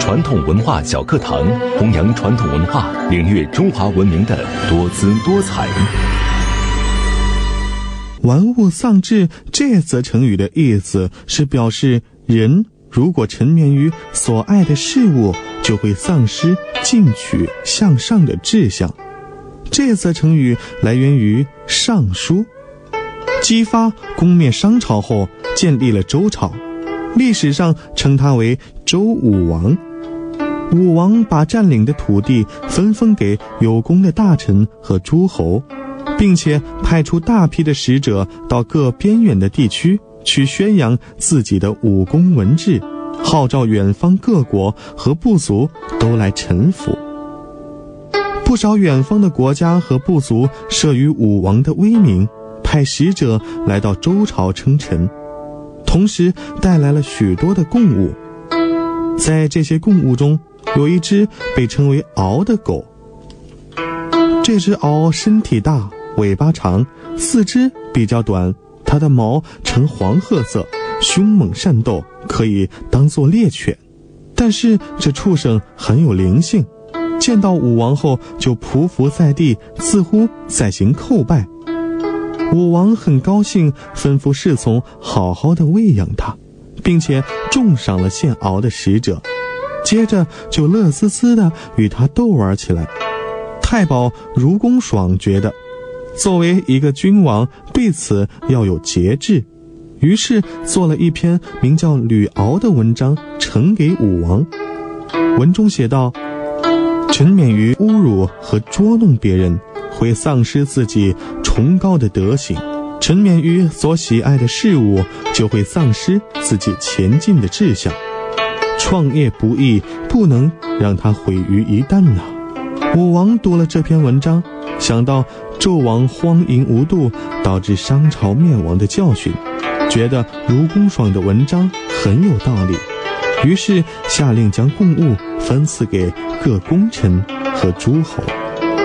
传统文化小课堂，弘扬传统文化，领略中华文明的多姿多彩。 玩物丧志这则成语的意思是表示人如果沉湎于所爱的事物，就会丧失进取向上的志向。这则成语来源于《尚书》。姬发攻灭商朝后建立了周朝，历史上称他为周武王。武王把占领的土地分封给有功的大臣和诸侯，并且派出大批的使者到各边远的地区去宣扬自己的武功文治，号召远方各国和部族都来臣服。不少远方的国家和部族慑于武王的威名，派使者来到周朝称臣，同时带来了许多的贡物。在这些贡物中，有一只被称为敖的狗。这只敖身体大，尾巴长，四肢比较短，它的毛呈黄褐色，凶猛善斗，可以当作猎犬。但是这畜生很有灵性，见到武王后就匍匐在地，似乎在行叩拜。武王很高兴，吩咐侍从好好的喂养它，并且重赏了献敖的使者，接着就乐滋滋地与他斗玩起来。太保如公爽觉得作为一个君王对此要有节制，于是做了一篇名叫《吕敖》的文章呈给武王。文中写道：沉湎于侮辱和捉弄别人，会丧失自己崇高的德行；沉湎于所喜爱的事物，就会丧失自己前进的志向。创业不易，不能让它毁于一旦呐。武王读了这篇文章，想到纣王荒淫无度导致商朝灭亡的教训，觉得如公爽的文章很有道理，于是下令将贡物分赐给各功臣和诸侯。